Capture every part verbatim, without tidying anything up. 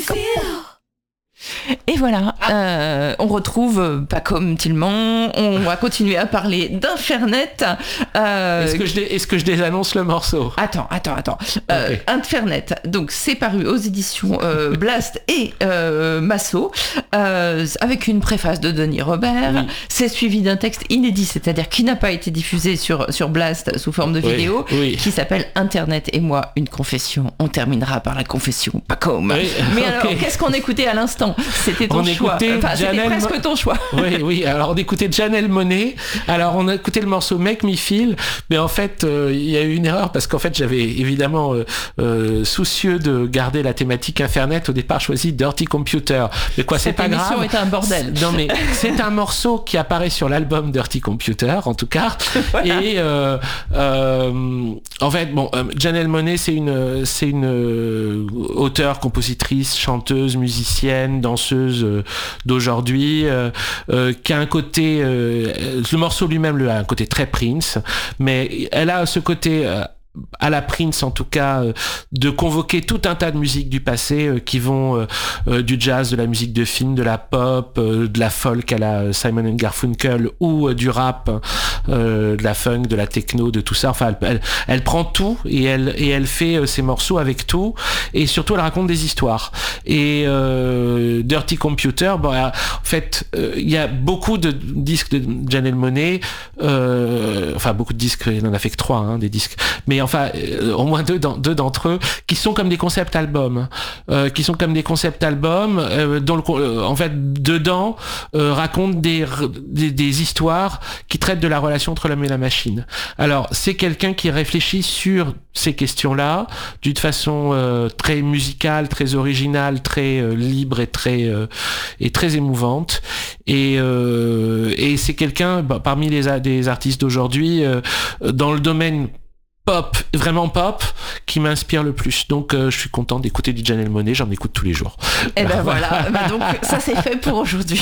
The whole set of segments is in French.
Et voilà, euh, on retrouve euh, pas comme Tillman, on va continuer à parler d'Infernet. Euh... Est-ce que je dé... est-ce que je désannonce le morceau ? Attends, attends, attends. Euh, okay. Infernet, donc c'est paru aux éditions euh, Blast et euh, Masso, euh, avec une préface de Denis Robert. Oui. C'est suivi d'un texte inédit, c'est-à-dire qui n'a pas été diffusé sur, sur Blast sous forme de vidéo, oui, oui. qui s'appelle Internet et moi, une confession. On terminera par la confession, pas comme. Oui. Mais okay. alors, qu'est-ce qu'on écoutait à l'instant ? C'était ton on choix. Enfin, c'était Janelle presque Mo... ton choix. Oui, oui. Alors, on écoutait Janelle Monáe. Alors, on a écouté le morceau Make Me Feel. Mais en fait, il euh, y a eu une erreur parce qu'en fait, j'avais évidemment, euh, euh, soucieux de garder la thématique Internet, au départ choisi Dirty Computer. Mais quoi, Cette c'est pas grave. Cette émission est un bordel. Non, mais c'est un morceau qui apparaît sur l'album Dirty Computer, en tout cas. Voilà. Et euh, euh, en fait, bon, euh, Janelle Monáe, c'est une, c'est une euh, auteure, compositrice, chanteuse, musicienne, danseuse d'aujourd'hui, euh, euh, qui a un côté, euh, le morceau lui-même a un côté très Prince, mais elle a ce côté euh, à la Prince en tout cas, euh, de convoquer tout un tas de musiques du passé euh, qui vont euh, euh, du jazz, de la musique de film, de la pop, euh, de la folk à la Simon and Garfunkel, ou euh, du rap, euh, de la funk, de la techno, de tout ça. Enfin, elle, elle, elle prend tout et elle, et elle fait euh, ses morceaux avec tout, et surtout elle raconte des histoires. Et euh, Dirty Computer, bon, en fait, il euh, y a beaucoup de disques de Janelle Monáe, euh, enfin beaucoup de disques, il n'en a fait que trois, hein, des disques, mais enfin euh, au moins deux, dans, deux d'entre eux qui sont comme des concept albums, euh, qui sont comme des concept albums euh, dont le, euh, en fait dedans euh, racontent des, des des histoires qui traitent de la relation entre l'homme et la machine. Alors c'est quelqu'un qui réfléchit sur ces questions-là d'une façon euh, très musicale, très originale, très euh, libre et très euh, et très émouvante. Et euh, et c'est quelqu'un bah, parmi les des artistes d'aujourd'hui euh, dans le domaine pop, vraiment pop, qui m'inspire le plus. Donc euh, je suis content d'écouter du Janelle Monáe, j'en écoute tous les jours. Et ben voilà, bah, donc ça c'est fait pour aujourd'hui.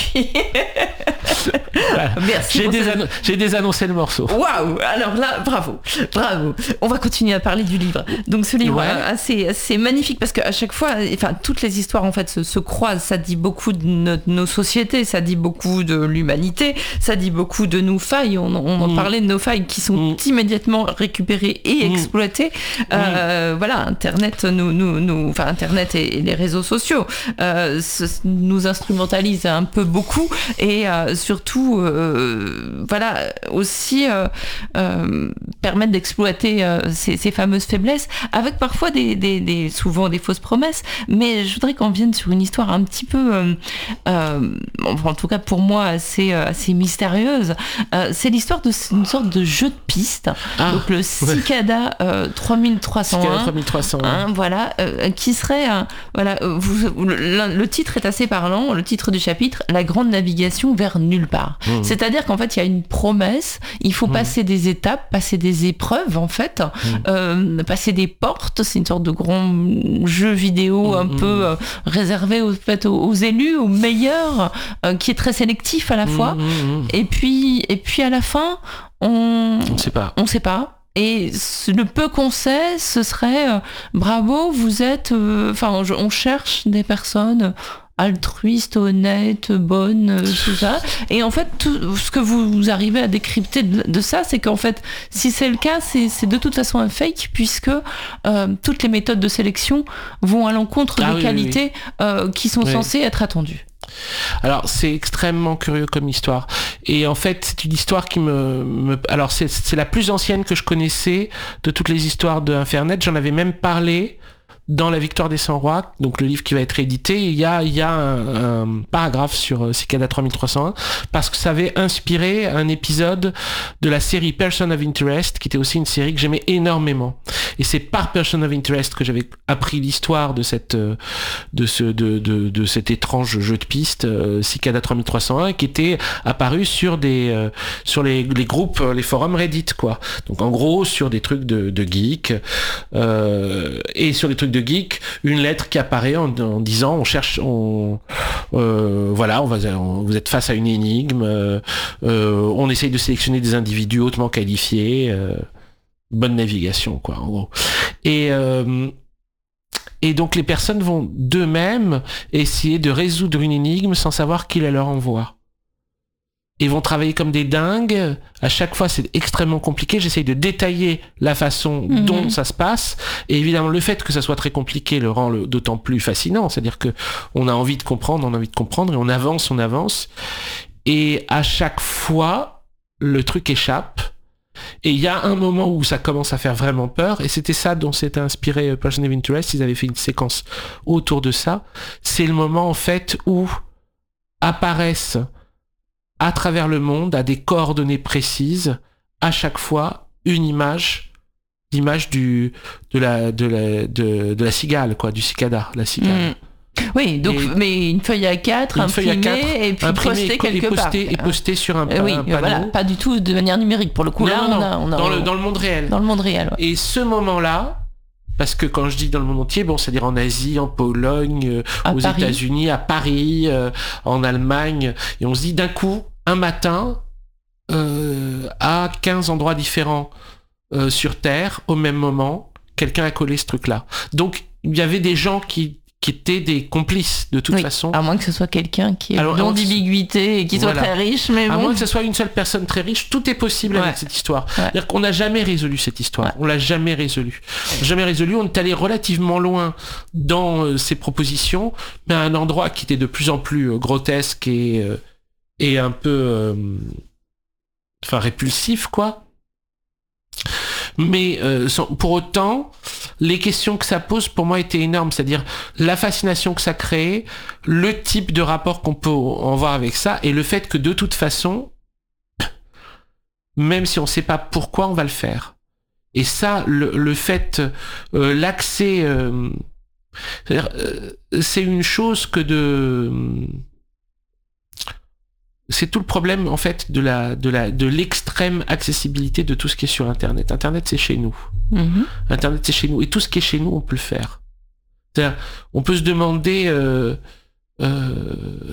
Voilà. Merci. J'ai, désanno- cette... j'ai désannoncé le morceau. Waouh! Alors là, bravo, bravo. On va continuer à parler du livre. Donc ce livre, ouais. euh, assez, assez magnifique parce qu'à chaque fois, enfin toutes les histoires en fait se, se croisent. Ça dit beaucoup de no- nos sociétés, ça dit beaucoup de l'humanité, ça dit beaucoup de nos failles. On, on en mmh. parlait de nos failles qui sont mmh. immédiatement récupérées et mmh. exploitées. Euh, mmh. Voilà, Internet, nous, nous, nous, enfin Internet et, et les réseaux sociaux euh, se, nous instrumentalisent un peu beaucoup et euh, surtout, euh, voilà, aussi euh, euh, permettre d'exploiter euh, ces, ces fameuses faiblesses, avec parfois des, des, des, souvent des fausses promesses. Mais je voudrais qu'on vienne sur une histoire un petit peu, euh, euh, en tout cas pour moi, assez, assez mystérieuse. Euh, c'est l'histoire d'une sorte de jeu de piste. Ah, donc le Cicada euh, trois mille trois cent un. Cicada trois mille trois cent un. Hein, voilà, euh, qui serait, euh, voilà, vous, le, le titre est assez parlant. Le titre du chapitre, La grande navigation vers nulle part. Mmh. C'est-à-dire qu'en fait, il y a une promesse, il faut mmh. passer des étapes, passer des épreuves, en fait, mmh. euh, passer des portes, c'est une sorte de grand jeu vidéo mmh. un peu euh, réservé aux, fait, aux, aux élus, aux meilleurs, euh, qui est très sélectif à la fois. Mmh. Et puis, et puis à la fin, on ne sait pas. On sait pas. Et le peu qu'on sait, ce serait euh, bravo, vous êtes, enfin, euh, on cherche des personnes altruiste, honnête, bonne, tout ça. Et en fait, tout ce que vous, vous arrivez à décrypter de, de ça, c'est qu'en fait, si c'est le cas, c'est, c'est de toute façon un fake, puisque euh, toutes les méthodes de sélection vont à l'encontre ah, des oui, qualités oui. Euh, qui sont oui. censées être attendues. Alors c'est extrêmement curieux comme histoire, et en fait c'est une histoire qui me, me... alors c'est, c'est la plus ancienne que je connaissais de toutes les histoires de Infernet. J'en avais même parlé dans La Victoire des cent rois, donc le livre qui va être édité. Il y a, il y a un, un paragraphe sur Cicada trois mille trois cent un, parce que ça avait inspiré un épisode de la série Person of Interest, qui était aussi une série que j'aimais énormément. Et c'est par Person of Interest que j'avais appris l'histoire de cette, de ce, de, de, de cet étrange jeu de piste, euh, Cicada trois mille trois cent un, qui était apparu sur des, euh, sur les, les groupes, les forums Reddit, quoi. Donc en gros, sur des trucs de, de geeks, euh, et sur les trucs de geek, une lettre qui apparaît en, en disant on cherche, on, euh, voilà, on va, on, vous êtes face à une énigme, euh, euh, on essaye de sélectionner des individus hautement qualifiés, euh, bonne navigation, quoi, en gros. Et euh, Et donc les personnes vont d'eux-mêmes essayer de résoudre une énigme sans savoir qui la leur envoie. Ils vont travailler comme des dingues. À chaque fois, c'est extrêmement compliqué. J'essaye de détailler la façon mmh. dont ça se passe. Et évidemment, le fait que ça soit très compliqué le rend le, d'autant plus fascinant. C'est-à-dire que on a envie de comprendre, on a envie de comprendre, et on avance, on avance. Et à chaque fois, le truc échappe. Et il y a un moment où ça commence à faire vraiment peur. Et c'était ça dont s'était inspiré Person of Interest. Ils avaient fait une séquence autour de ça. C'est le moment, en fait, où apparaissent à travers le monde, à des coordonnées précises, à chaque fois, une image, l'image du, de la, de la, de, de la cigale, quoi, du cicada, la cigale. Mmh. Oui, donc, et mais une feuille A quatre, imprimée, A quatre, et puis postée quelque et posté, part. Et postée sur un, euh, oui, un panneau. Voilà, pas du tout de manière numérique. Pour le coup, non, là, non, on a... On a dans, le, dans le monde réel. Dans le monde réel, ouais. Et ce moment-là, parce que quand je dis dans le monde entier, bon, c'est-à-dire en Asie, en Pologne, euh, aux Paris. États-Unis, à Paris, euh, en Allemagne, et on se dit d'un coup, un matin, euh, à quinze endroits différents euh, sur Terre, au même moment, quelqu'un a collé ce truc-là. Donc, il y avait des gens qui, qui étaient des complices, de toute oui, façon. À moins que ce soit quelqu'un qui ait non d'ambiguïté et qui voilà. soit très riche, mais à bon. moins que ce soit une seule personne très riche, tout est possible ouais. avec cette histoire. Ouais. C'est-à-dire qu'on n'a jamais résolu cette histoire. Ouais. On l'a jamais résolu. Jamais résolu. On est allé relativement loin dans euh, ces propositions, mais à un endroit qui était de plus en plus euh, grotesque et... Euh, et un peu euh, enfin répulsif quoi, mais euh, sans, pour autant les questions que ça pose pour moi étaient énormes, c'est-à-dire la fascination que ça crée, le type de rapport qu'on peut en voir avec ça, et le fait que de toute façon, même si on sait pas pourquoi, on va le faire. Et ça, le, le fait euh, l'accès euh, c'est-à-dire, euh, c'est une chose que de c'est tout le problème en fait de la de la de l'extrême accessibilité de tout ce qui est sur Internet. Internet c'est chez nous. Mm-hmm. Internet c'est chez nous et tout ce qui est chez nous on peut le faire. C'est-à-dire, on peut se demander euh, euh,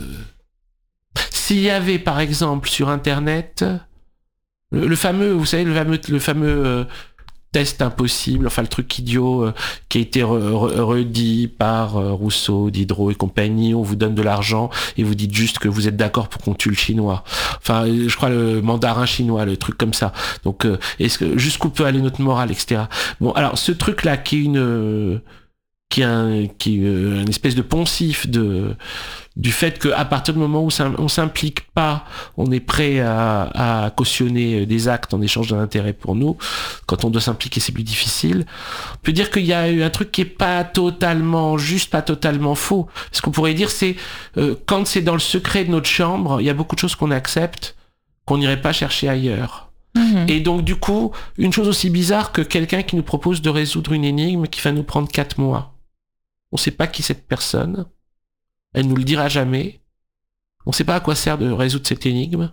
s'il y avait par exemple sur Internet le, le fameux vous savez le fameux le fameux euh, test impossible, enfin le truc idiot euh, qui a été re, re, redit par euh, Rousseau, Diderot et compagnie, on vous donne de l'argent et vous dites juste que vous êtes d'accord pour qu'on tue le chinois. Enfin, je crois le mandarin chinois, le truc comme ça. Donc, euh, est-ce que jusqu'où peut aller notre morale, et cetera. Bon, alors ce truc-là qui est une... Euh, qui est un, qui est une espèce de poncif de, du fait qu'à partir du moment où on s'implique pas, on est prêt à, à cautionner des actes en échange d'un intérêt pour nous. Quand on doit s'impliquer, c'est plus difficile. On peut dire qu'il y a eu un truc qui est pas totalement juste, pas totalement faux. Ce qu'on pourrait dire, c'est euh, quand c'est dans le secret de notre chambre, il y a beaucoup de choses qu'on accepte, qu'on n'irait pas chercher ailleurs. Mmh. Et donc du coup, une chose aussi bizarre que quelqu'un qui nous propose de résoudre une énigme qui va nous prendre quatre mois. On ne sait pas qui est cette personne. Elle nous le dira jamais. On ne sait pas à quoi sert de résoudre cette énigme.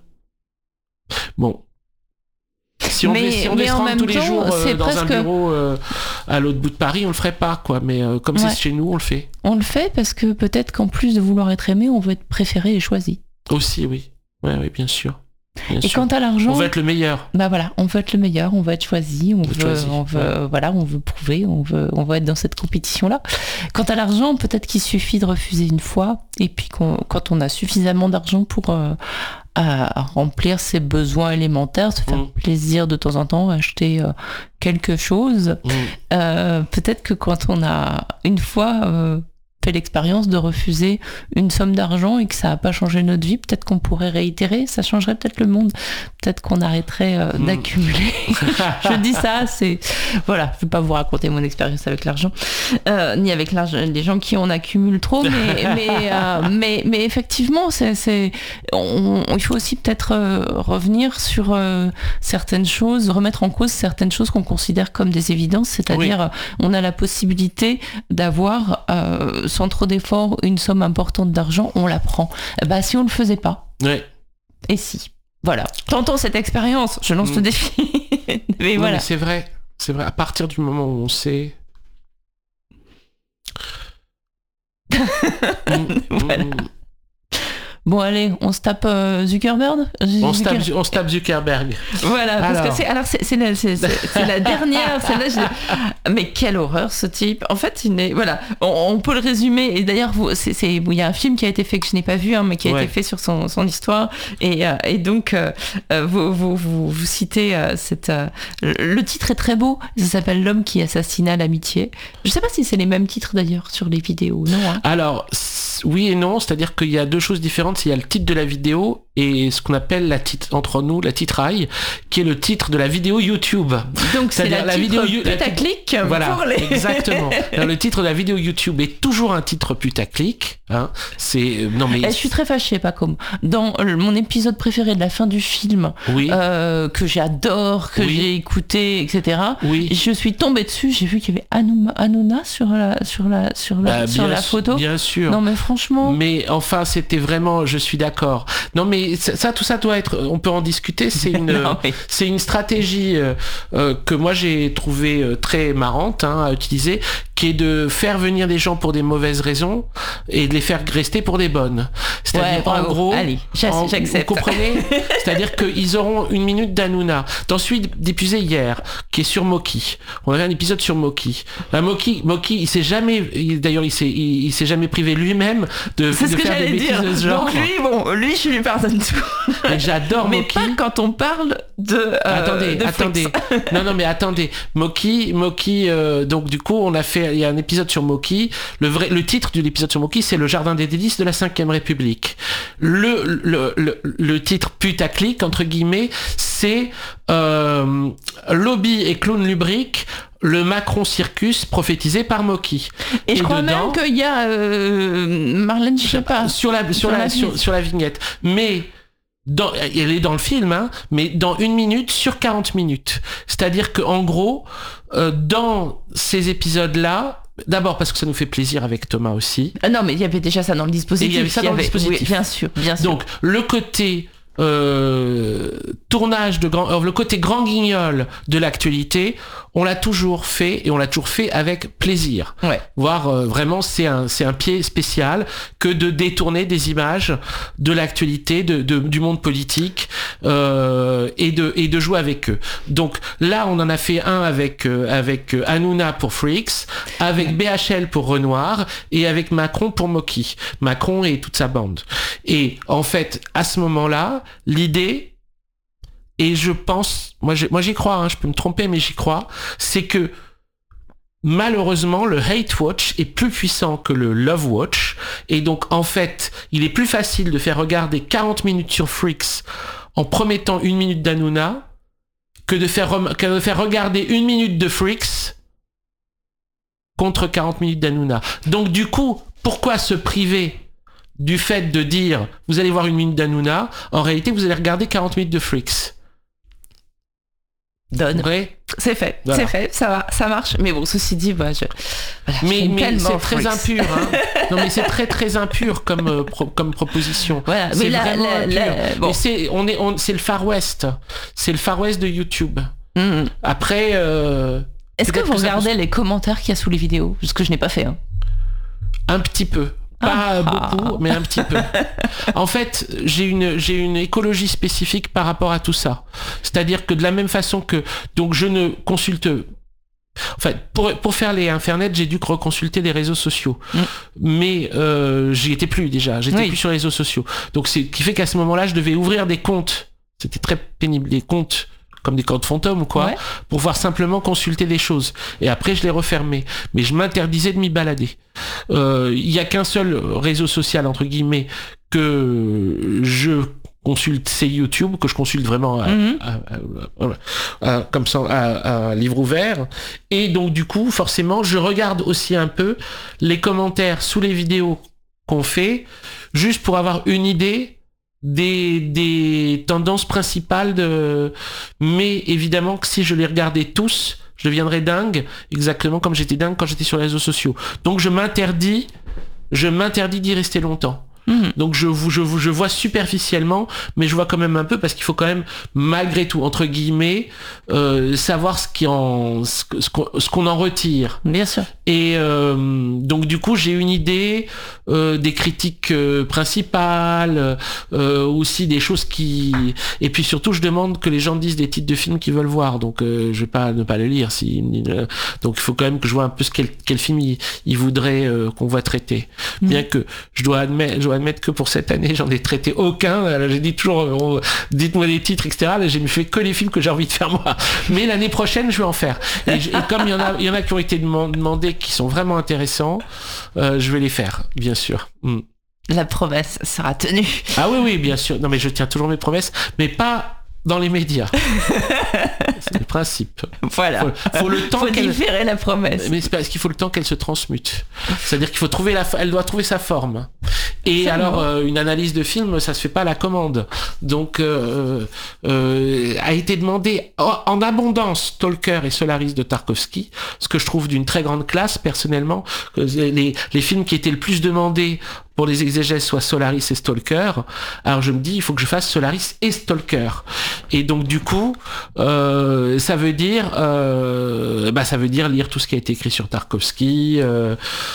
Bon. Si on mais, devait, si on devait se rendre tous les temps, jours euh, dans presque... un bureau euh, à l'autre bout de Paris, on le ferait pas, quoi. Mais euh, comme ouais. c'est chez nous, on le fait. On le fait parce que peut-être qu'en plus de vouloir être aimé, on veut être préféré et choisi. Aussi, oui. Oui, oui, bien sûr. Bien et sûr. Quant à l'argent, on veut être le meilleur. Bah voilà, on veut être le meilleur, on veut être choisi, on, on veut, choisi, on veut, ouais. voilà, on veut prouver, on veut, on veut être dans cette compétition-là. Quant à l'argent, peut-être qu'il suffit de refuser une fois, et puis qu'on, quand on a suffisamment d'argent pour euh, à remplir ses besoins élémentaires, se faire mmh. plaisir de temps en temps, acheter euh, quelque chose. Mmh. Euh, peut-être que quand on a une fois euh, fait l'expérience de refuser une somme d'argent et que ça n'a pas changé notre vie, peut-être qu'on pourrait réitérer, ça changerait peut-être le monde, peut-être qu'on arrêterait euh, mmh. d'accumuler. Je dis ça, c'est... Voilà, je ne vais pas vous raconter mon expérience avec l'argent, euh, ni avec l'argent, les gens qui en accumulent trop, mais, mais, euh, mais, mais effectivement, c'est, c'est... On, il faut aussi peut-être euh, revenir sur euh, certaines choses, remettre en cause certaines choses qu'on considère comme des évidences, c'est-à-dire oui. on a la possibilité d'avoir... Euh, sans trop d'efforts, une somme importante d'argent, on la prend. Bah, si on le faisait pas. Ouais. Et si. Voilà. Tentons cette expérience. Je lance mmh. le défi. mais non, voilà. Mais c'est vrai. C'est vrai. À partir du moment où on sait. voilà. Mmh. Mmh. Bon allez, on se tape euh, Zuckerberg. On se tape, on se tape Zuckerberg. Voilà, parce alors. que c'est alors c'est, c'est, la, c'est, c'est, c'est la dernière. Celle-là, je... mais quelle horreur ce type. En fait, il est voilà, on, on peut le résumer. Et d'ailleurs, vous, c'est, c'est, il y a un film qui a été fait que je n'ai pas vu, hein, mais qui a ouais. été fait sur son, son histoire. Et, euh, et donc, euh, vous, vous, vous, vous citez euh, cette. Euh, le titre est très beau. Ça s'appelle L'homme qui assassina l'amitié. Je ne sais pas si c'est les mêmes titres d'ailleurs sur les vidéos, non hein. Alors. Oui et non, c'est-à-dire qu'il y a deux choses différentes. Il y a le titre de la vidéo et ce qu'on appelle la titre, entre nous la titraille, qui est le titre de la vidéo YouTube. Donc c'est la, la vidéo putaclic. Voilà, pour les... exactement. Alors, le titre de la vidéo YouTube est toujours un titre putaclic. Hein. C'est non mais. Et je suis très fâchée, pas comme dans mon épisode préféré de la fin du film, oui. euh, que j'adore, que oui. j'ai écouté, et cetera. Oui. Je suis tombée dessus. J'ai vu qu'il y avait Hanouna, Hanouna sur la sur la sur la, bah, sur la photo. Bien sûr. Non mais franchement. Mais enfin, c'était vraiment, je suis d'accord. Non, mais ça, tout ça doit être, on peut en discuter. C'est une, non, mais... c'est une stratégie euh, euh, que moi j'ai trouvé euh, très marrante hein, à utiliser, qui est de faire venir des gens pour des mauvaises raisons et de les faire rester pour des bonnes. C'est-à-dire, ouais, en gros, allez, en, j'accepte. Vous comprenez ? C'est-à-dire qu'ils auront une minute d'Hanouna. T'en suis diffusé hier, qui est sur Moki. On avait un épisode sur Moki. La Moki, Moki, il s'est jamais, il, d'ailleurs, il s'est, il, il s'est jamais privé lui-même de, c'est de ce que faire j'allais des dire. bêtises de ce genre. Donc lui, bon, lui, je lui pardonne tout. Mais j'adore mais Moki. Mais pas quand on parle de. Euh, attendez, de attendez. non, non, mais attendez. Moki, Moki. Euh, donc du coup, on a fait. Il y a un épisode sur Moki. Le vrai, le titre de l'épisode sur Moki, c'est Le Jardin des délices de la cinquième République. Le le le, le titre putaclic entre guillemets, c'est euh, Lobby et Clown Lubrique. Le Macron Circus prophétisé par Moki. Et, et je crois dedans, même qu'il y a euh, Marlène, je sais pas. Sur la, sur, sur, la, la sur, sur la vignette. Mais, dans, elle est dans le film, hein, mais dans une minute sur quarante minutes. C'est-à-dire qu'en gros, euh, dans ces épisodes-là, d'abord parce que ça nous fait plaisir avec Thomas aussi. Ah non, mais il y avait déjà ça dans le dispositif. Et il y avait ça dans avait, le dispositif. Oui, bien sûr, bien sûr. Donc, le côté... Euh, tournage de grand, alors, le côté grand guignol de l'actualité, on l'a toujours fait et on l'a toujours fait avec plaisir. Ouais. Voire euh, vraiment c'est un c'est un pied spécial que de détourner des images de l'actualité, de, de du monde politique euh, et de et de jouer avec eux. Donc là on en a fait un avec euh, avec euh, Hanouna pour Freaks, avec B H L pour Renoir et avec Macron pour Moki. Macron et toute sa bande. Et en fait à ce moment-là l'idée, et je pense, moi, moi j'y crois, hein, je peux me tromper, mais j'y crois, c'est que malheureusement le hate watch est plus puissant que le love watch, et donc en fait il est plus facile de faire regarder quarante minutes sur Freaks en promettant une minute d'Hanouna que de faire, rem- que de faire regarder une minute de Freaks contre quarante minutes d'Hanouna. Donc du coup, pourquoi se priver du fait de dire vous allez voir une minute d'Hanouna, en réalité vous allez regarder quarante minutes de Freaks. Donne. Ouais. C'est fait, voilà. c'est fait, ça va, ça marche. Mais bon, ceci dit, bah, je, voilà, mais, mais c'est très Freaks. impur. Hein. Non, mais c'est très très impur comme euh, pro, comme proposition. Voilà, c'est mais la, vraiment la, impur. La, bon. Mais c'est on est on, c'est le Far West, c'est le Far West de YouTube. Mm-hmm. Après. Euh, Est-ce que vous que regardez ça... les commentaires qu'il y a sous les vidéos? Ce que je n'ai pas fait. Hein. Un petit peu. Pas ah. beaucoup, mais un petit peu. En fait, j'ai une, j'ai une écologie spécifique par rapport à tout ça. C'est-à-dire que de la même façon que, donc je ne consulte, en fait, pour, pour faire les Internet, j'ai dû reconsulter des réseaux sociaux. Mm. Mais, euh, j'y étais plus déjà. J'étais oui. plus sur les réseaux sociaux. Donc c'est, qui fait qu'à ce moment-là, je devais ouvrir des comptes. C'était très pénible, des comptes comme des comptes fantômes ou quoi, ouais. pour pouvoir simplement consulter des choses. Et après, je les refermais. Mais je m'interdisais de m'y balader. Il euh, y a qu'un seul réseau social, entre guillemets, que je consulte, c'est YouTube, que je consulte vraiment à, mm-hmm. à, à, à, comme ça, à, à livre ouvert. Et donc, du coup, forcément, je regarde aussi un peu les commentaires sous les vidéos qu'on fait, juste pour avoir une idée des des tendances principales de, mais évidemment que si je les regardais tous, je deviendrais dingue, exactement comme j'étais dingue quand j'étais sur les réseaux sociaux. Donc je m'interdis, je m'interdis d'y rester longtemps. Mmh. Mmh. Donc je, je, je vois superficiellement, mais je vois quand même un peu parce qu'il faut quand même, malgré tout, entre guillemets, euh, savoir ce, qui en, ce, ce, qu'on, ce qu'on en retire. Bien sûr. Et euh, donc du coup, j'ai une idée euh, des critiques euh, principales, euh, aussi des choses qui... Et puis surtout, je demande que les gens disent des titres de films qu'ils veulent voir. Donc euh, je vais pas ne pas le lire. Si, euh, donc il faut quand même que je vois un peu ce quel, quel film ils il voudraient euh, qu'on voit traiter. Mmh. Bien que je dois admettre, je dois admettre que pour cette année, j'en ai traité aucun. Alors, j'ai dit toujours, oh, dites-moi des titres, et cetera. Là, j'ai fait que les films que j'ai envie de faire moi. Mais l'année prochaine, je vais en faire. Et, et comme il y en a, il y en a qui ont été demandés, qui sont vraiment intéressants, euh, je vais les faire, bien sûr. Mm. La promesse sera tenue. Ah oui, oui, bien sûr. Non, mais je tiens toujours mes promesses, mais pas dans les médias. C'est le principe. Voilà. Faut, faut le temps faut qu'elle... différer la promesse. Mais c'est parce qu'il faut le temps qu'elle se transmute. C'est-à-dire qu'il faut trouver la, elle doit trouver sa forme. Et c'est alors, euh, une analyse de film, ça se fait pas à la commande. Donc, euh, euh, a été demandé en abondance Stalker et Solaris de Tarkovsky, ce que je trouve d'une très grande classe personnellement. Les, les films qui étaient le plus demandés pour les exégèses soient Solaris et Stalker. Alors je me dis, il faut que je fasse Solaris et Stalker. Et donc du coup, euh, ça veut dire, euh, bah ça veut dire lire tout ce qui a été écrit sur Tarkovsky, euh,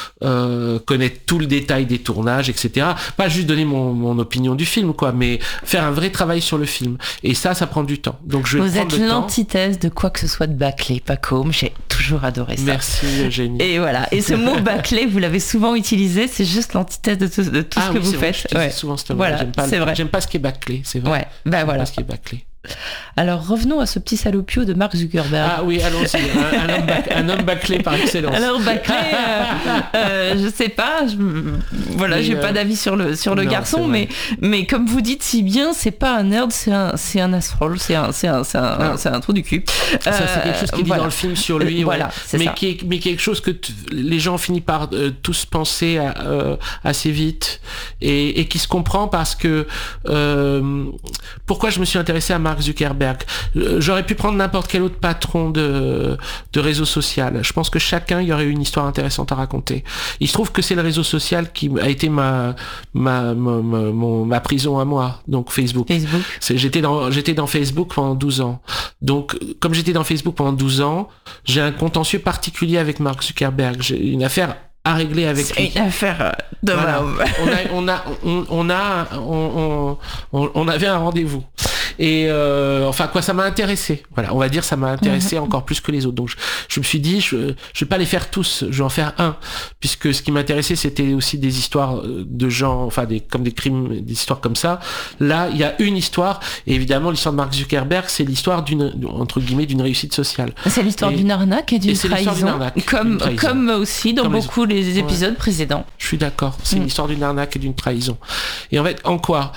euh, connaître tout le détail des tournages, et cetera. Pas juste donner mon, mon opinion du film, quoi, mais faire un vrai travail sur le film. Et ça, ça prend du temps. Donc je vais Vous prendre êtes le l'antithèse de quoi que ce soit de bâclé, Paco. J'ai toujours adoré ça. Merci Eugénie. Et voilà. Et ce mot bâclé, vous l'avez souvent utilisé. C'est juste l'antithèse de tout, de tout ah, ce que oui, vous vrai, faites. Je ouais. souvent ce voilà, j'aime pas, c'est vrai. J'aime pas ce qui est bâclé, c'est vrai. Ouais. Ben voilà. Pas ce qui est bâclé. Alors revenons à ce petit salopio de Mark Zuckerberg. Ah oui, allons-y. Un, un, homme, bac, un homme bâclé par excellence. Alors bâclé, euh, euh, je sais pas. Je, voilà, mais j'ai euh, pas d'avis sur le sur le non, garçon, mais mais comme vous dites si bien, c'est pas un nerd, c'est un c'est un asshole, c'est un c'est un c'est un, c'est un trou du cul. Ça euh, c'est quelque chose qui est voilà. dit dans le film sur lui, euh, ouais. voilà, c'est mais ça. qui est mais quelque chose que t- les gens finissent par euh, tous penser à, euh, assez vite et, et qui se comprend parce que euh, pourquoi je me suis intéressé à Mark Zuckerberg. J'aurais pu prendre n'importe quel autre patron de, de réseau social. Je pense que chacun, il y aurait une histoire intéressante à raconter. Il se trouve que c'est le réseau social qui a été ma, ma, ma, ma, mon, ma prison à moi. Donc Facebook. Facebook. C'est, j'étais dans, j'étais dans Facebook pendant douze ans. Donc, comme j'étais dans Facebook pendant douze ans, j'ai un contentieux particulier avec Mark Zuckerberg. J'ai une affaire à régler avec c'est lui. une affaire de voilà. on a on a on, on a on, on, on avait un rendez-vous et euh, enfin quoi ça m'a intéressé, voilà, on va dire ça m'a intéressé mmh. encore plus que les autres, donc je, je me suis dit je je vais pas les faire tous, je vais en faire un, puisque ce qui m'intéressait c'était aussi des histoires de gens, enfin des comme des crimes, des histoires comme ça. Là il y a une histoire, et évidemment l'histoire de Mark Zuckerberg c'est l'histoire d'une entre guillemets d'une réussite sociale, c'est l'histoire et, d'une arnaque et d'une et trahison, d'une arnaque, comme trahison. Comme aussi dans comme beaucoup les... les épisodes ouais. précédents. Je suis d'accord, c'est mmh. une histoire d'une arnaque et d'une trahison. Et en fait, en quoi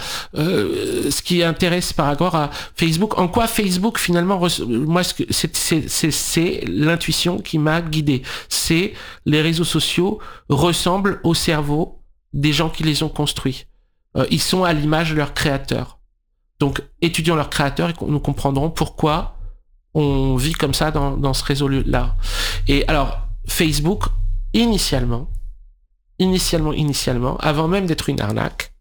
euh, ce qui intéresse par rapport à Facebook, en quoi Facebook finalement, moi c'est, c'est, c'est, c'est l'intuition qui m'a guidé. C'est les réseaux sociaux ressemblent au cerveau des gens qui les ont construits. Euh, ils sont à l'image de leurs créateurs. Donc étudions leurs créateurs et nous comprendrons pourquoi on vit comme ça dans, dans ce réseau-là. Et alors, Facebook, initialement, Initialement, initialement, avant même d'être une arnaque,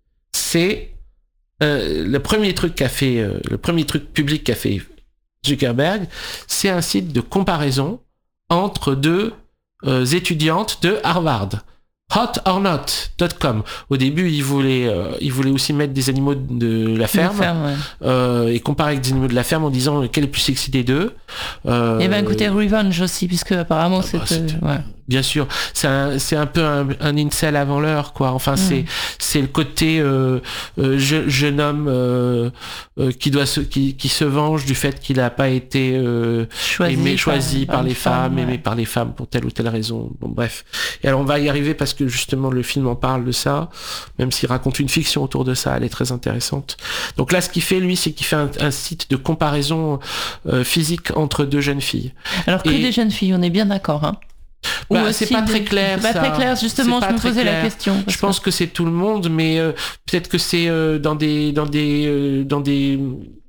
c'est euh, le premier truc qu'a fait, euh, le premier truc public qu'a fait Zuckerberg, c'est un site de comparaison entre deux euh, étudiantes de Harvard. hot or not dot com. Au début, ils voulaient, euh, ils voulaient aussi mettre des animaux de la ferme, ferme ouais. euh, et comparer avec des animaux de la ferme en disant quel est le plus sexy des deux. Euh, et ben écoutez, Revenge aussi, puisque apparemment ah bah, c'était... Ouais. Bien sûr, c'est un, c'est un peu un, un incel avant l'heure, quoi. Enfin, mmh. c'est, c'est le côté euh, euh, je, jeune homme euh, euh, qui doit se, qui, qui se venge du fait qu'il n'a pas été euh, choisi, aimé, par, choisi par, par les femmes, femmes ouais. aimé par les femmes pour telle ou telle raison. Bon, bref. Et alors, on va y arriver parce que justement le film en parle de ça, même s'il raconte une fiction autour de ça, elle est très intéressante. Donc là, ce qu'il fait, lui, c'est qu'il fait un, un site de comparaison euh, physique entre deux jeunes filles. Alors que Et... des jeunes filles, on est bien d'accord, hein. Bah, c'est pas très clair. C'est pas très clair, justement, je me posais la question. Je pense que c'est tout le monde, mais euh, peut-être que c'est euh, dans des dans des euh, dans des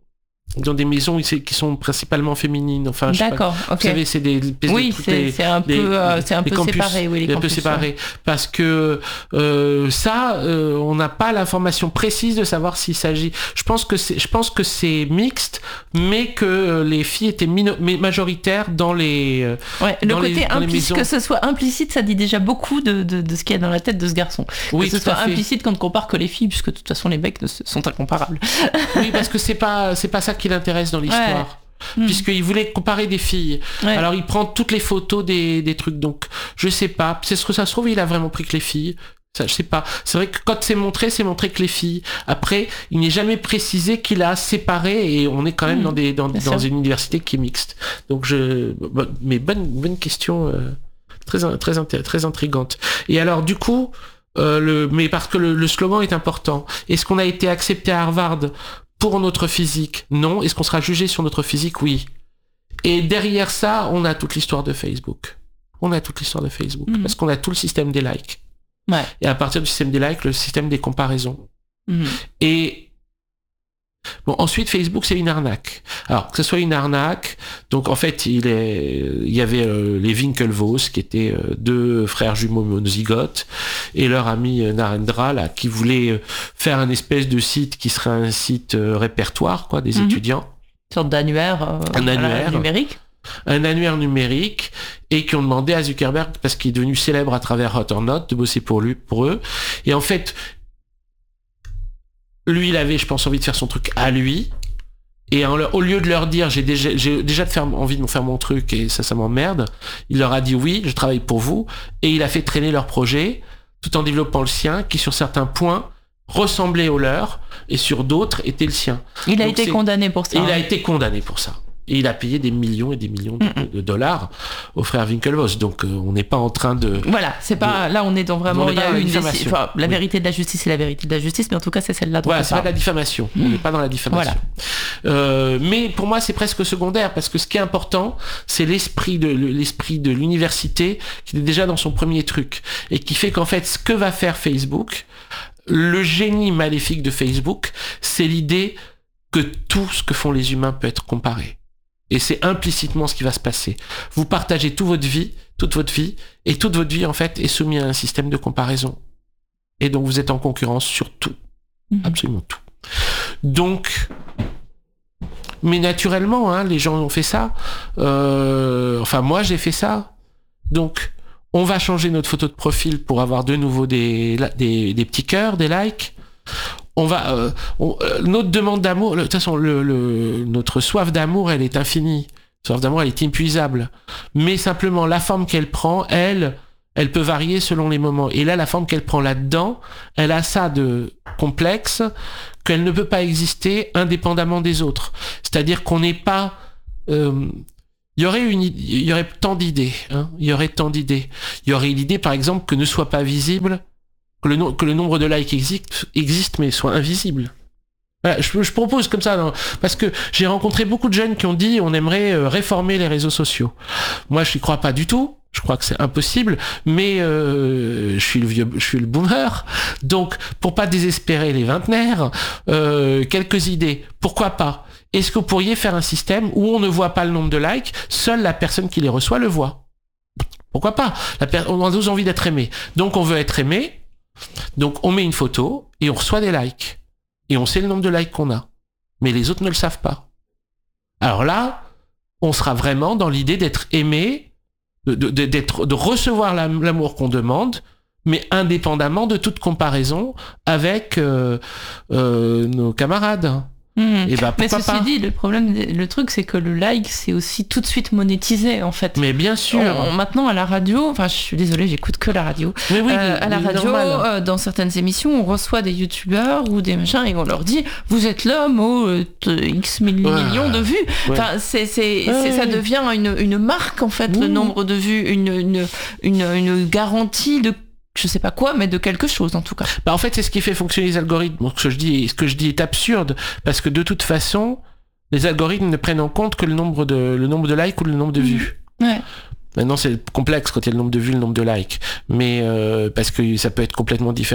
dans des maisons qui sont principalement féminines. Enfin, je D'accord. Sais pas, Okay. Vous savez, c'est des oui, c'est, des, c'est un peu, des, euh, c'est un peu campus, séparé. Oui, les un campus, peu séparé, ouais. Parce que euh, ça, euh, on n'a pas l'information précise de savoir s'il s'agit. Je pense que c'est, je pense que c'est mixte, mais que les filles étaient mino- majoritaires dans les. Euh, ouais, le dans côté les, dans implicite, que ce soit implicite, ça dit déjà beaucoup de, de, de ce qu'il y a dans la tête de ce garçon. Oui, que ce soit implicite quand on compare que les filles, puisque de toute façon les mecs sont incomparables. Oui, parce que c'est pas, c'est pas ça qui l'intéresse dans l'histoire. Ouais. Mmh. Puisqu'il voulait comparer des filles. Ouais. Alors il prend toutes les photos des, des trucs. Donc je sais pas. C'est ce que ça se trouve, il a vraiment pris que les filles. Ça, je sais pas. C'est vrai que quand c'est montré, c'est montré que les filles. Après, il n'est jamais précisé qu'il a séparé et on est quand même mmh. dans, des, dans, dans une université qui est mixte. Donc je. Mais bonne, bonne question. Euh, très, très, très intrigante. Et alors du coup, euh, le, mais parce que le, le slogan est important. Est-ce qu'on a été accepté à Harvard pour notre physique? Non. Est-ce qu'on sera jugé sur notre physique? Oui. Et derrière ça, on a toute l'histoire de Facebook. On a toute l'histoire de Facebook. Mmh. Parce qu'on a tout le système des likes. Ouais. Et à partir du système des likes, le système des comparaisons. Mmh. Et bon, ensuite, Facebook, c'est une arnaque. Alors, que ce soit une arnaque, donc en fait, il, est, il y avait euh, les Winklevoss, qui étaient euh, deux frères jumeaux monozygotes, et leur ami euh, Narendra, là, qui voulait euh, faire un espèce de site qui serait un site euh, répertoire, quoi, des mmh. étudiants. Une sorte d'annuaire, euh, un annuaire numérique. Un annuaire numérique, et qui ont demandé à Zuckerberg, parce qu'il est devenu célèbre à travers Hot or Not, de bosser pour lui, pour eux. Et en fait, lui, il avait, je pense, envie de faire son truc à lui. Et en, au lieu de leur dire, j'ai déjà, j'ai déjà de faire, envie de faire mon truc et ça, ça m'emmerde, il leur a dit oui, je travaille pour vous. Et il a fait traîner leur projet, tout en développant le sien, qui sur certains points ressemblait au leur, et sur d'autres était le sien. Il a Donc été c'est... condamné pour ça. Et il a été condamné pour ça. Et il a payé des millions et des millions de, mm-hmm. de dollars aux frères Winklevoss. Donc euh, on n'est pas en train de... Voilà, c'est pas... De, là on est dans vraiment... Il y a eu une diffamation. Enfin, la oui. vérité de la justice, c'est la vérité de la justice, mais en tout cas c'est celle-là dont voilà, on c'est parle. pas de la diffamation. Mm. On n'est pas dans la diffamation. Voilà. Euh, mais pour moi c'est presque secondaire, parce que ce qui est important, c'est l'esprit de, l'esprit de l'université qui est déjà dans son premier truc. Et qui fait qu'en fait, ce que va faire Facebook, le génie maléfique de Facebook, c'est l'idée que tout ce que font les humains peut être comparé. Et c'est implicitement ce qui va se passer. Vous partagez toute votre vie, toute votre vie, et toute votre vie, en fait, est soumise à un système de comparaison. Et donc, vous êtes en concurrence sur tout. Mmh. Absolument tout. Donc, mais naturellement, hein, les gens ont fait ça. Euh, enfin, moi, j'ai fait ça. Donc, on va changer notre photo de profil pour avoir de nouveau des, des, des petits cœurs, des likes. On va, euh, on, euh, notre demande d'amour, de toute façon, le, le, notre soif d'amour, elle est infinie. Soif d'amour, elle est inépuisable. Mais simplement, la forme qu'elle prend, elle, elle peut varier selon les moments. Et là, la forme qu'elle prend là-dedans, elle a ça de complexe qu'elle ne peut pas exister indépendamment des autres. C'est-à-dire qu'on n'est pas... Euh, il y aurait une, il y aurait tant d'idées. Hein, il y aurait tant d'idées. Il y aurait l'idée, par exemple, que ne soit pas visible... Que le, no- que le nombre de likes existe, existe mais soit invisible. Voilà, je, je propose comme ça, non, parce que j'ai rencontré beaucoup de jeunes qui ont dit on aimerait euh, réformer les réseaux sociaux. Moi, je n'y crois pas du tout. Je crois que c'est impossible, mais euh, je suis le vieux, je suis le boomer. Donc, pour pas désespérer les vingtenaires, euh, quelques idées. Pourquoi pas? Est-ce que vous pourriez faire un système où on ne voit pas le nombre de likes, seule la personne qui les reçoit le voit? Pourquoi pas? La per- on a tous envie d'être aimé. Donc, on veut être aimé. Donc on met une photo et on reçoit des likes. Et on sait le nombre de likes qu'on a. Mais les autres ne le savent pas. Alors là, on sera vraiment dans l'idée d'être aimé, de, de, d'être, de recevoir l'amour qu'on demande, mais indépendamment de toute comparaison avec euh, euh, nos camarades. Mmh. Et bah, mais ceci pas dit, le problème, le truc, c'est que le like, c'est aussi tout de suite monétisé, en fait. Mais bien sûr. On, maintenant, à la radio, enfin, je suis désolée, j'écoute que la radio. Mais oui, euh, à la radio, euh, dans certaines émissions, on reçoit des youtubeurs ou des machins et on leur dit, vous êtes l'homme aux euh, X mille ouais. millions de vues. Ouais. Enfin, c'est, c'est, ouais. c'est, ça devient une, une marque, en fait, mmh. le nombre de vues, une, une, une, une garantie de je sais pas quoi, mais de quelque chose en tout cas. Bah en fait, c'est ce qui fait fonctionner les algorithmes. Ce que je dis, ce que je dis est absurde, parce que de toute façon, les algorithmes ne prennent en compte que le nombre de, le nombre de likes ou le nombre de vues. Ouais. Maintenant, c'est complexe quand il y a le nombre de vues, le nombre de likes, mais euh, parce que ça peut être complètement différent.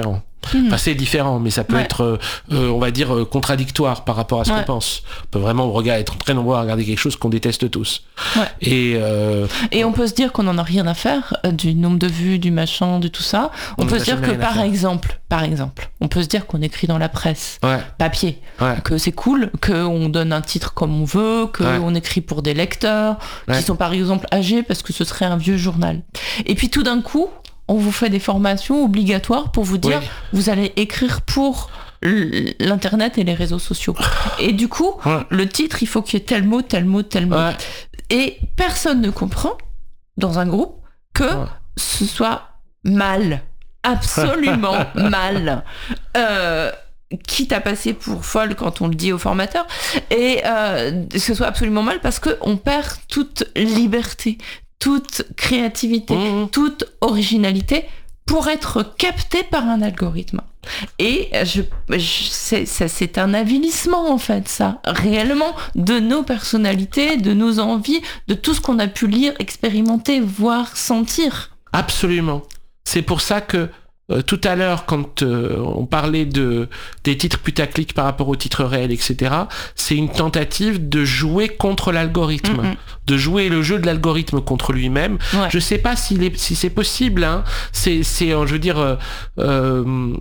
Mmh. Enfin, c'est différent, mais ça peut ouais. être, euh, on va dire, euh, contradictoire par rapport à ce ouais. qu'on pense. On peut vraiment regarder, être très nombreux à regarder quelque chose qu'on déteste tous. Ouais. Et, euh, et on peut se dire qu'on n'en a rien à faire euh, du nombre de vues, du machin, de tout ça. On, on peut se dire que, par exemple, par exemple, on peut se dire qu'on écrit dans la presse, ouais. papier, ouais. que c'est cool, qu'on donne un titre comme on veut, qu'on ouais. écrit pour des lecteurs, ouais. qui sont par exemple âgés parce que ce serait un vieux journal. Et puis tout d'un coup, on vous fait des formations obligatoires pour vous dire, oui. vous allez écrire pour l'internet et les réseaux sociaux. Et du coup, ouais. le titre, il faut qu'il y ait tel mot, tel mot, tel mot. Ouais. Et personne ne comprend, dans un groupe, que ouais. ce soit mal. Absolument mal. Euh, quitte à passer pour folle quand on le dit au formateur. Et euh, ce soit absolument mal parce qu'on perd toute liberté, toute créativité, mmh. toute originalité pour être capté par un algorithme. Et je, je, c'est, ça, c'est un avilissement en fait, ça, réellement, de nos personnalités, de nos envies, de tout ce qu'on a pu lire, expérimenter, voir, sentir. Absolument. C'est pour ça que Euh, tout à l'heure, quand euh, on parlait de, des titres putaclic par rapport aux titres réels, et cetera, c'est une tentative de jouer contre l'algorithme, mm-hmm. de jouer le jeu de l'algorithme contre lui-même. Ouais. Je sais pas s'il est, si c'est possible. Hein. C'est, c'est, je veux dire, euh, euh,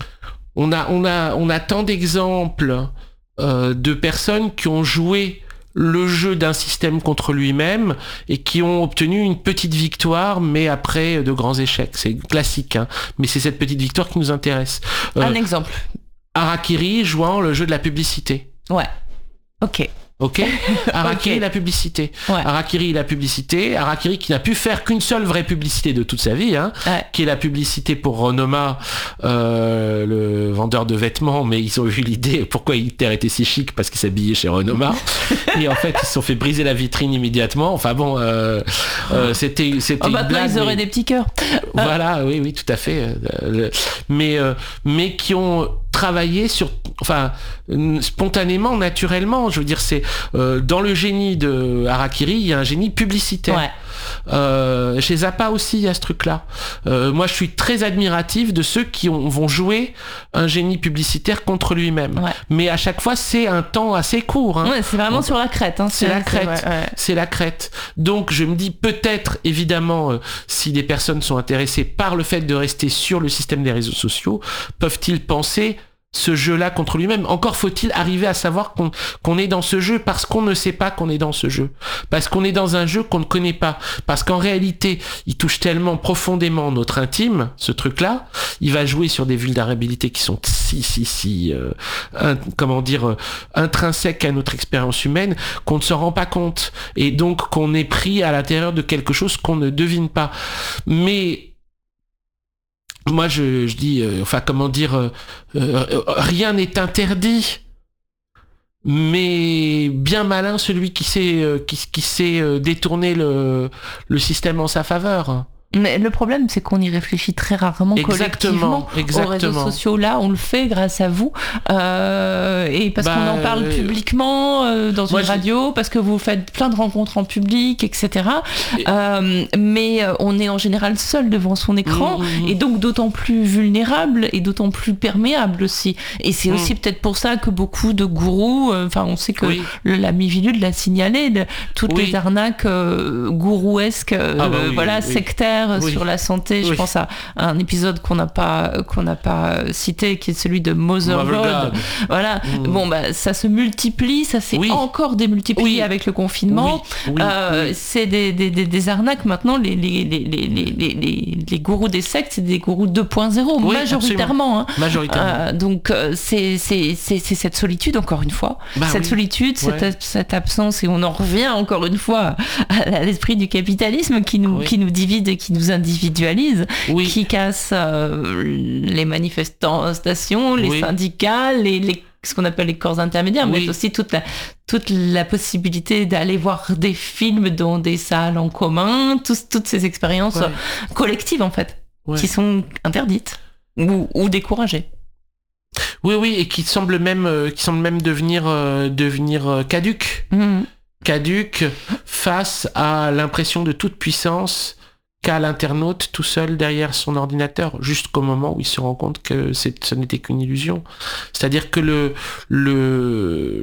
on a, on a, on a tant d'exemples euh, de personnes qui ont joué le jeu d'un système contre lui-même et qui ont obtenu une petite victoire, mais après de grands échecs. C'est classique, hein, mais c'est cette petite victoire qui nous intéresse. Euh, Un exemple. Harakiri jouant le jeu de la publicité. Ouais. Ok. Ok. Harakiri, okay. la publicité. Ouais. Harakiri, la publicité. Harakiri qui n'a pu faire qu'une seule vraie publicité de toute sa vie, hein, ouais. qui est la publicité pour Ronoma, euh, le vendeur de vêtements, mais ils ont eu l'idée pourquoi Hitler était si chic parce qu'il s'habillait chez Ronoma. Et en fait, ils se sont fait briser la vitrine immédiatement. Enfin bon, euh, euh, c'était, c'était oh, une blague. Ils auraient mais... des petits cœurs. Voilà, oui, oui, tout à fait. Mais, euh, mais qui ont travaillé sur, enfin, spontanément, naturellement. Je veux dire, c'est euh, dans le génie de Harakiri, il y a un génie publicitaire. Ouais. Euh, chez Zappa aussi, il y a ce truc-là. Euh, moi, je suis très admiratif de ceux qui ont, vont jouer un génie publicitaire contre lui-même. Ouais. Mais à chaque fois, c'est un temps assez court. Hein. Ouais, c'est vraiment Donc, sur la crête. Hein. C'est, c'est la crête. C'est, ouais, ouais. c'est la crête. Donc, je me dis peut-être, évidemment, euh, si des personnes sont intéressées par le fait de rester sur le système des réseaux sociaux, peuvent-ils penser ce jeu-là contre lui-même. Encore faut-il arriver à savoir qu'on, qu'on est dans ce jeu parce qu'on ne sait pas qu'on est dans ce jeu. Parce qu'on est dans un jeu qu'on ne connaît pas. Parce qu'en réalité, il touche tellement profondément notre intime, ce truc-là. Il va jouer sur des vulnérabilités qui sont si, si, si, euh, un, comment dire, euh, intrinsèques à notre expérience humaine, qu'on ne se rend pas compte. Et donc, qu'on est pris à l'intérieur de quelque chose qu'on ne devine pas. Mais moi, je, je dis, euh, enfin, comment dire, euh, euh, rien n'est interdit, mais bien malin celui qui sait, euh, qui, qui sait euh, détourner le, le système en sa faveur. Mais le problème, c'est qu'on y réfléchit très rarement exactement, collectivement exactement. aux réseaux sociaux. Là, on le fait grâce à vous, euh, et parce bah, qu'on en parle euh, publiquement euh, dans une radio, j'ai... parce que vous faites plein de rencontres en public, et cetera. Et... Euh, mais on est en général seul devant son écran, mmh, et donc d'autant plus vulnérable et d'autant plus perméable aussi. Et c'est mmh. aussi peut-être pour ça que beaucoup de gourous, enfin, euh, on sait que oui. le, la Mivilude l'a signalé, de, toutes oui. les arnaques euh, gourouesques, euh, ah bah oui, voilà, oui. sectaires. Oui. Sur la santé, oui. je pense à un épisode qu'on n'a pas qu'on n'a pas cité, qui est celui de Motherlode. Voilà. Mmh. Bon, bah ça se multiplie, ça s'est oui. encore démultiplié oui. avec le confinement. Oui. Oui. Euh, oui. C'est des, des, des, des arnaques maintenant. Les les, les, les, les, les, les gourous des sectes, c'est des gourous deux point zéro oui, majoritairement. Hein. Majoritairement. Euh, donc c'est, c'est c'est c'est cette solitude encore une fois, bah cette oui. solitude, ouais. cette, cette absence, et on en revient encore une fois à l'esprit du capitalisme qui nous oui. qui nous divide et qui nous individualise, oui. qui casse euh, les manifestations, les oui. syndicats, les, les, ce qu'on appelle les corps intermédiaires, oui. mais aussi toute la, toute la possibilité d'aller voir des films dans des salles en commun, tous, toutes ces expériences ouais. collectives en fait, ouais. qui sont interdites ou, ou découragées. Oui, oui, et qui semblent même, euh, qui semblent même devenir, euh, devenir euh, caduques. Mmh. Caduques face à l'impression de toute puissance qu'a l'internaute tout seul derrière son ordinateur, jusqu'au moment où il se rend compte que c'est, ce n'était qu'une illusion. C'est-à-dire que le, le,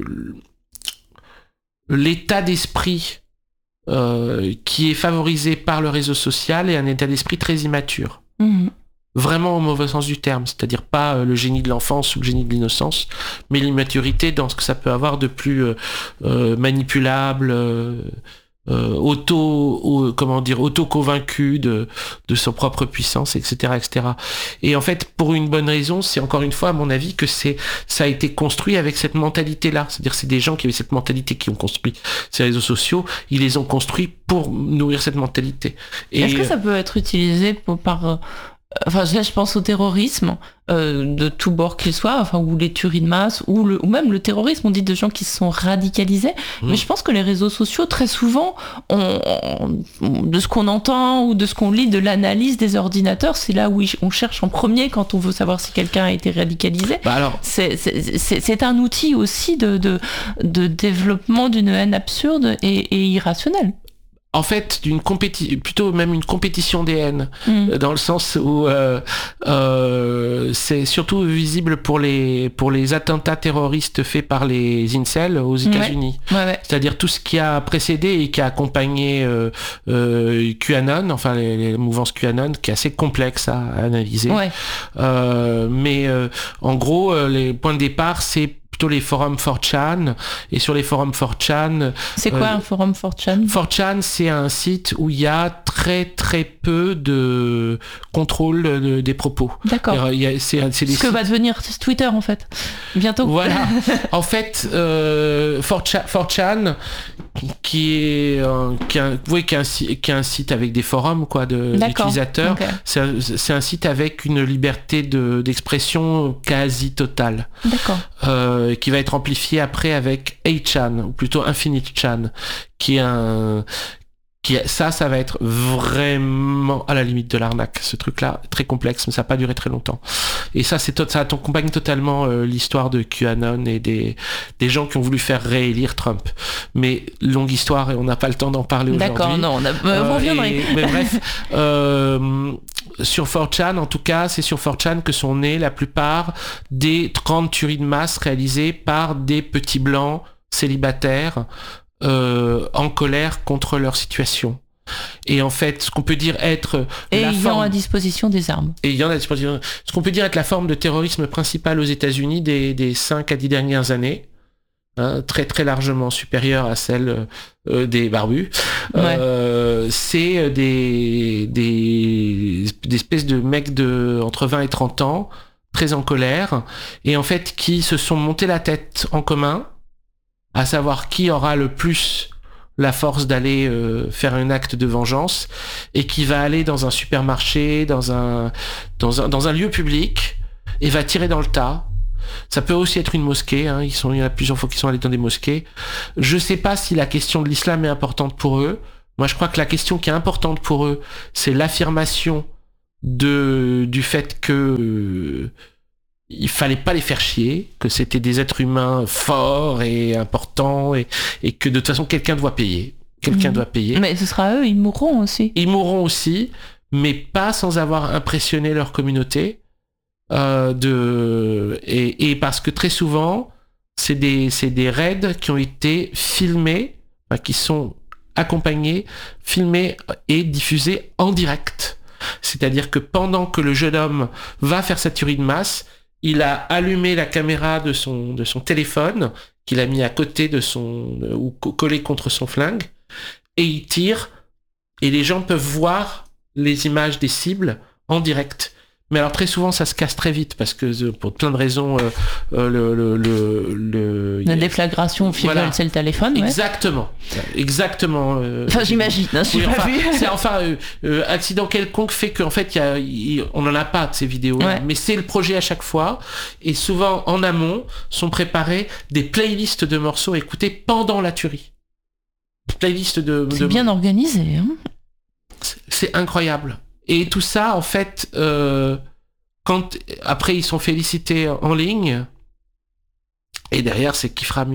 l'état d'esprit euh, qui est favorisé par le réseau social est un état d'esprit très immature. Mmh. Vraiment au mauvais sens du terme, c'est-à-dire pas euh, le génie de l'enfance ou le génie de l'innocence, mais l'immaturité dans ce que ça peut avoir de plus euh, euh, manipulable, euh, euh, auto, euh, comment dire, auto-convaincu de, de son propre puissance, et cetera, et cetera. Et en fait, pour une bonne raison, c'est encore une fois, à mon avis, que c'est, ça a été construit avec cette mentalité-là. C'est-à-dire, c'est des gens qui avaient cette mentalité qui ont construit ces réseaux sociaux, ils les ont construits pour nourrir cette mentalité. Et est-ce que ça peut être utilisé pour, par... Enfin, là, je pense au terrorisme, euh, de tout bord qu'il soit, enfin, ou les tueries de masse, ou, le, ou même le terrorisme, on dit de gens qui se sont radicalisés. Mmh. Mais je pense que les réseaux sociaux, très souvent, on, on, de ce qu'on entend ou de ce qu'on lit de l'analyse des ordinateurs, c'est là où on cherche en premier quand on veut savoir si quelqu'un a été radicalisé. Bah alors... c'est, c'est, c'est, c'est un outil aussi de, de, de développement d'une haine absurde et, et irrationnelle. En fait, d'une compéti- plutôt même une compétition des haines, mmh. dans le sens où euh, euh, c'est surtout visible pour les pour les attentats terroristes faits par les incels aux États-Unis. Ouais. Ouais, ouais. C'est-à-dire tout ce qui a précédé et qui a accompagné euh, euh, QAnon, enfin les, les mouvances QAnon, qui est assez complexe à, à analyser. Ouais. Euh, mais euh, en gros, euh, les points de départ, c'est plutôt les forums four chan, et sur les forums four chan... C'est quoi euh, un forum four chan ? four chan, c'est un site où il y a très très peu de contrôle de, des propos. D'accord. Il y a, c'est, c'est des Ce que sites... va devenir Twitter en fait, bientôt. Voilà. En fait, euh, four chan, qui est, euh, qui, est un, oui, qui, est un, qui est un site avec des forums quoi, de, d'utilisateurs, okay. c'est, un, c'est un site avec une liberté de, d'expression quasi totale. D'accord. Euh, qui va être amplifié après avec eight chan, ou plutôt Infinite Chan, qui est un... Qui, ça, ça va être vraiment à la limite de l'arnaque, ce truc-là, très complexe, mais ça n'a pas duré très longtemps. Et ça, c'est to- ça accompagne totalement euh, l'histoire de QAnon et des, des gens qui ont voulu faire réélire Trump. Mais longue histoire, et on n'a pas le temps d'en parler D'accord, aujourd'hui. D'accord, non, on, a... euh, on reviendrait. Mais bref, euh, sur four chan, en tout cas, c'est sur four chan que sont nées la plupart des grandes tueries de masse réalisées par des petits blancs célibataires euh, en colère contre leur situation. Et en fait, ce qu'on peut dire être et la ayant forme... à disposition des armes. Et ayant à disposition... Ce qu'on peut dire être la forme de terrorisme principale aux États-Unis des, des cinq à dix dernières années. Hein, très très largement supérieure à celle euh, des barbus. Ouais. Euh, c'est des, des, des espèces de mecs de entre vingt et trente ans, très en colère, et en fait qui se sont montés la tête en commun, à savoir qui aura le plus la force d'aller euh, faire un acte de vengeance, et qui va aller dans un supermarché, dans un, dans un, dans un lieu public, et va tirer dans le tas. Ça peut aussi être une mosquée, hein. Ils sont, il y en a plusieurs fois qu'ils sont allés dans des mosquées. Je sais pas si la question de l'islam est importante pour eux. Moi, je crois que la question qui est importante pour eux, c'est l'affirmation de, du fait que euh, il fallait pas les faire chier, que c'était des êtres humains forts et importants, et, et que de toute façon, quelqu'un doit payer. Quelqu'un mmh. doit payer. Mais ce sera eux, ils mourront aussi. Ils mourront aussi, mais pas sans avoir impressionné leur communauté. Euh, de et, et parce que très souvent c'est des c'est des raids qui ont été filmés, enfin, qui sont accompagnés, filmés et diffusés en direct. C'est-à-dire que pendant que le jeune homme va faire sa tuerie de masse, il a allumé la caméra de son de son téléphone qu'il a mis à côté de son ou collé contre son flingue, et il tire, et les gens peuvent voir les images des cibles en direct. Mais alors très souvent ça se casse très vite parce que pour plein de raisons euh, euh, le, le, le, le la déflagration fait voilà. C'est le téléphone. Exactement, ouais. exactement. Euh, enfin j'imagine, hein, je oui, pas enfin, vu. C'est enfin euh, euh, accident quelconque fait qu'en fait y a, y, on en a pas de ces vidéos, ouais. mais c'est le projet à chaque fois, et souvent en amont sont préparées des playlists de morceaux à écouter pendant la tuerie. Playlists de. C'est de... bien organisé. Hein, c'est, c'est incroyable. Et tout ça, en fait, euh, quand après ils sont félicités en ligne, et derrière c'est qui fera mieux.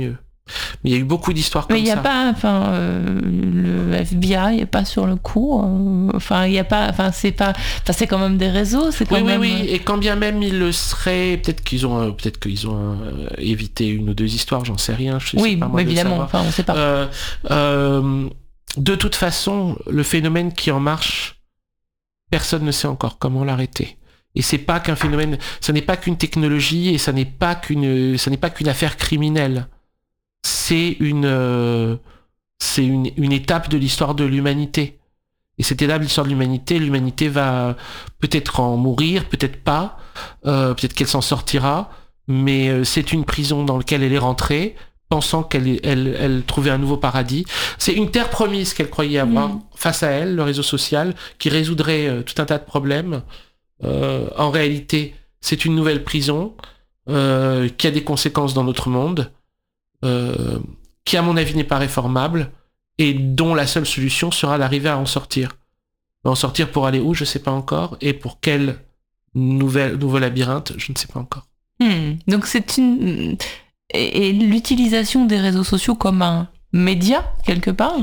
Mais il y a eu beaucoup d'histoires comme ça. Mais il n'y a pas, enfin, euh, le F B I n'est pas sur le coup. euh, Enfin, il y a pas, enfin, c'est pas, enfin, c'est quand même des réseaux, c'est quand Oui, même. oui, oui. Et quand bien même ils le seraient, peut-être qu'ils ont, euh, peut-être qu'ils ont euh, évité une ou deux histoires, j'en sais rien. Je sais Oui, pas, moi, de le évidemment. savoir. Enfin, on ne sait pas. Euh, euh, de toute façon, le phénomène qui en marche, personne ne sait encore comment l'arrêter. Et c'est pas qu'un phénomène, ça n'est pas qu'une technologie et ça n'est pas qu'une, ça n'est pas qu'une affaire criminelle. C'est une, euh, c'est une, une étape de l'histoire de l'humanité. Et cette étape de l'histoire de l'humanité, l'humanité va peut-être en mourir, peut-être pas, euh, peut-être qu'elle s'en sortira, mais euh, c'est une prison dans laquelle elle est rentrée, pensant qu'elle elle, elle trouvait un nouveau paradis. C'est une terre promise qu'elle croyait avoir mmh. face à elle, le réseau social, qui résoudrait euh, tout un tas de problèmes. Euh, en réalité, c'est une nouvelle prison euh, qui a des conséquences dans notre monde. Euh, qui à mon avis n'est pas réformable et dont la seule solution sera d'arriver à en sortir. En sortir pour aller où, je ne sais pas encore, et pour quel nouvel, nouveau labyrinthe, je ne sais pas encore. Hmm. Donc c'est une... Et, et l'utilisation des réseaux sociaux comme un média, quelque part.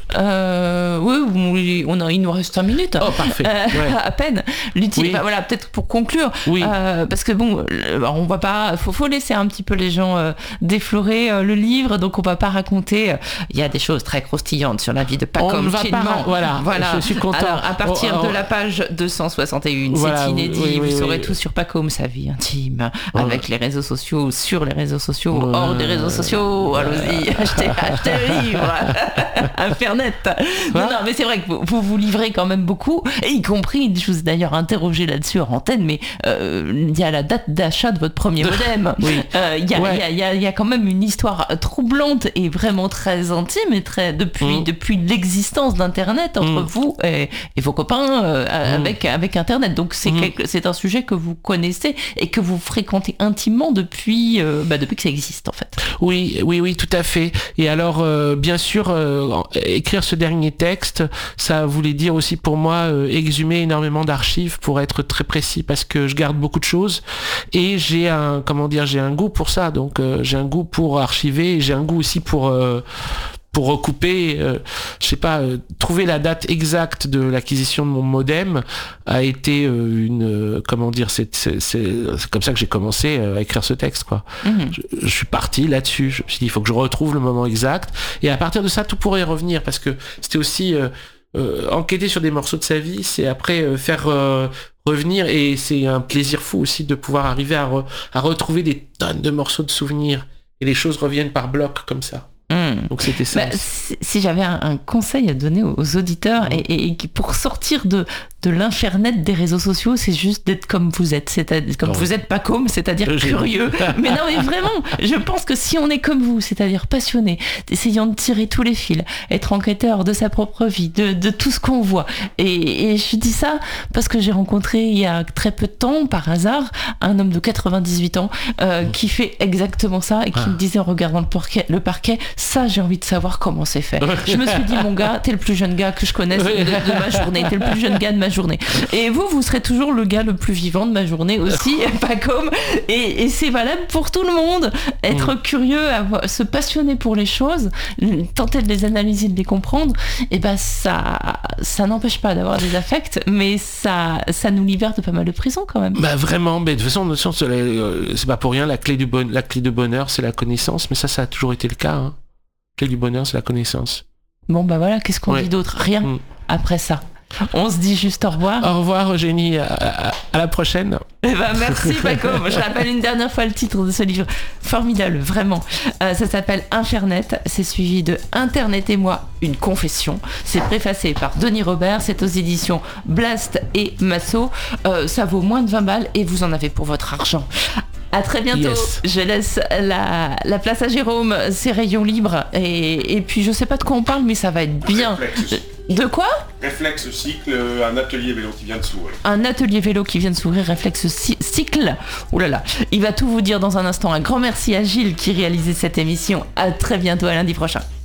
Euh, oui, on a, il nous reste cinq minutes. Oh, parfait. Euh, ouais. À peine. L'util... Oui. Bah, voilà, peut-être pour conclure. Oui. Euh, parce que bon, on va pas, faut, faut laisser un petit peu les gens euh, déflorer euh, le livre, donc on va pas raconter. Il y a des choses très croustillantes sur la vie de Pacôme Chilman. Voilà, voilà. Je suis content. Alors, à partir oh, oh. de la page deux cent soixante et un, voilà, c'est inédit. oui, oui, vous oui, saurez oui. tout sur Pacôme, sa vie intime, Ouais. avec les réseaux sociaux, sur les réseaux sociaux, Ouais. hors des réseaux sociaux. Allons-y, achetez, achetez le livre. Internet. Non, non, mais c'est vrai que vous, vous vous livrez quand même beaucoup, et y compris, je vous ai d'ailleurs interrogé là-dessus en antenne, mais il euh, y a la date d'achat de votre premier modem. Il oui. euh, y, ouais. y, y, y a quand même une histoire troublante et vraiment très intime et très depuis mmh. depuis l'existence d'Internet entre mmh. vous et, et vos copains euh, mmh. avec avec Internet. Donc c'est mmh. quelque, c'est un sujet que vous connaissez et que vous fréquentez intimement depuis euh, bah, depuis que ça existe en fait. Oui, oui, oui, tout à fait. Et alors, euh, bien sûr, euh, écrire ce dernier texte, ça voulait dire aussi pour moi euh, exhumer énormément d'archives pour être très précis, parce que je garde beaucoup de choses et j'ai un, comment dire, j'ai un goût pour ça. Donc, euh, j'ai un goût pour archiver, et j'ai un goût aussi pour euh, pour recouper, euh, je sais pas, euh, trouver la date exacte de l'acquisition de mon modem a été euh, une, euh, comment dire, c'est, c'est, c'est, c'est comme ça que j'ai commencé euh, à écrire ce texte, quoi. Mmh. Je, je suis parti là-dessus. Je me suis dit, il faut que je retrouve le moment exact. Et à partir de ça, tout pourrait revenir, parce que c'était aussi euh, euh, enquêter sur des morceaux de sa vie, c'est après euh, faire euh, revenir, et c'est un plaisir fou aussi de pouvoir arriver à, re, à retrouver des tonnes de morceaux de souvenirs, et les choses reviennent par blocs comme ça. Mmh. Donc c'était ça. Bah, si, si j'avais un, un conseil à donner aux, aux auditeurs, mmh. et, et pour sortir de, de l'infernet des réseaux sociaux, c'est juste d'être comme vous êtes, c'est-à-dire comme oh. vous êtes Pacôme, c'est-à-dire euh, curieux. Mais non, mais vraiment, je pense que si on est comme vous, c'est-à-dire passionné, essayant de tirer tous les fils, être enquêteur de sa propre vie, de, de tout ce qu'on voit. Et, et je dis ça parce que j'ai rencontré il y a très peu de temps, par hasard, un homme de quatre-vingt-dix-huit ans euh, mmh. qui fait exactement ça et qui ah. me disait en regardant le parquet, le parquet, ça, j'ai envie de savoir comment c'est fait. Je me suis dit, mon gars, t'es le plus jeune gars que je connaisse de, de ma journée, t'es le plus jeune gars de ma journée. Et vous, vous serez toujours le gars le plus vivant de ma journée aussi, Pacôme. Et, et c'est valable pour tout le monde. Être mmh. curieux, avoir, se passionner pour les choses, tenter de les analyser, de les comprendre, et ben ça, ça n'empêche pas d'avoir des affects, mais ça, ça nous libère de pas mal de prison quand même. Bah vraiment, mais de toute façon, de toute façon c'est pas pour rien, la clé du bon, la clé de bonheur, c'est la connaissance, mais ça, ça a toujours été le cas. Hein. La clé du bonheur, c'est la connaissance. Bon bah voilà, qu'est-ce qu'on ouais. dit d'autre ? Rien. Mmh. Après ça. On se dit juste au revoir. Au revoir Eugénie, à, à, à la prochaine. Eh ben merci Pacôme. Je rappelle une dernière fois le titre de ce livre formidable, vraiment. Euh, ça s'appelle Infernet, c'est suivi de Internet et moi, une confession. C'est préfacé par Denis Robert, c'est aux éditions Blast et Massot. Euh, ça vaut moins de vingt balles et vous en avez pour votre argent. À très bientôt. Yes. Je laisse la, la place à Jérôme, ses rayons libres. Et, et puis je sais pas de quoi on parle, mais ça va être bien. De quoi ? Réflexe Cycle, un atelier vélo qui vient de s'ouvrir. Un atelier vélo qui vient de s'ouvrir, Réflexe Cycle. Ouh là là. Il va tout vous dire dans un instant. Un grand merci à Gilles qui réalisait cette émission. À très bientôt, à lundi prochain.